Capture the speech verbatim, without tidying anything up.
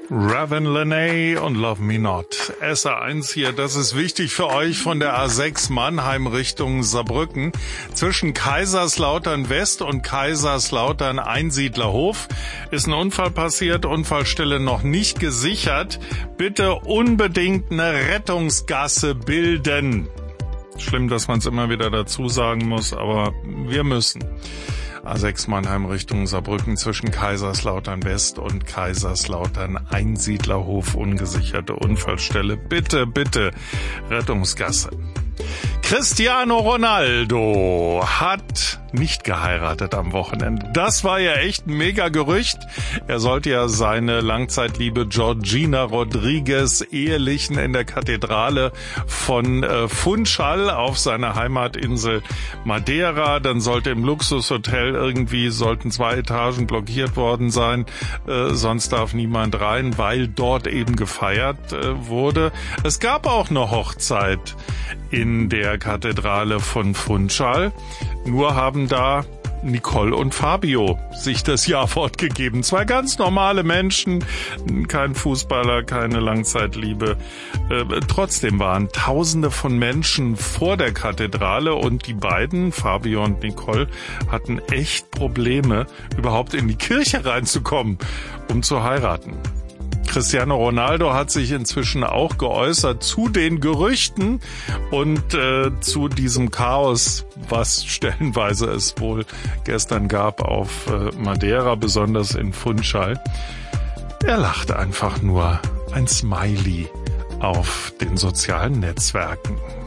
Raven Lenae und Love Me Not. S A eins hier, das ist wichtig für euch von der A sechs Mannheim Richtung Saarbrücken. Zwischen Kaiserslautern West und Kaiserslautern Einsiedlerhof ist ein Unfall passiert, Unfallstelle noch nicht gesichert. Bitte unbedingt eine Rettungsgasse bilden. Schlimm, dass man es immer wieder dazu sagen muss, aber wir müssen. A sechs Mannheim Richtung Saarbrücken zwischen Kaiserslautern West und Kaiserslautern Einsiedlerhof, ungesicherte Unfallstelle. Bitte, bitte, Rettungsgasse. Cristiano Ronaldo hat nicht geheiratet am Wochenende. Das war ja echt ein mega Gerücht. Er sollte ja seine Langzeitliebe Georgina Rodriguez ehelichen in der Kathedrale von äh, Funchal auf seiner Heimatinsel Madeira. Dann sollte im Luxushotel irgendwie, sollten zwei Etagen blockiert worden sein. Äh, sonst darf niemand rein, weil dort eben gefeiert äh, wurde. Es gab auch eine Hochzeit in der Kathedrale von Funchal. Nur haben da Nicole und Fabio sich das Ja-Wort gegeben. Zwei ganz normale Menschen, kein Fußballer, keine Langzeitliebe. Äh, trotzdem waren Tausende von Menschen vor der Kathedrale und die beiden, Fabio und Nicole, hatten echt Probleme, überhaupt in die Kirche reinzukommen, um zu heiraten. Cristiano Ronaldo hat sich inzwischen auch geäußert zu den Gerüchten und äh, zu diesem Chaos, was stellenweise es wohl gestern gab auf äh, Madeira, besonders in Funchal. Er lachte einfach nur, ein Smiley auf den sozialen Netzwerken.